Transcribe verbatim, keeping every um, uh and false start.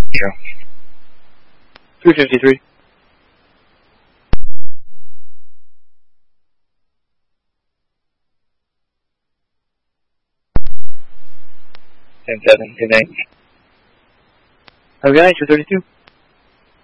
Yeah. three fifty-three. ten seven, good night. Have a good night, two thirty-two.